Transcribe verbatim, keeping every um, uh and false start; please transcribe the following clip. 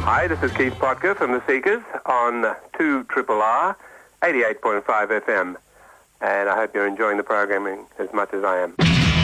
Hi, this is Keith Potker from The Seekers on two R R R, eighty-eight point five F M. And I hope you're enjoying the programming as much as I am.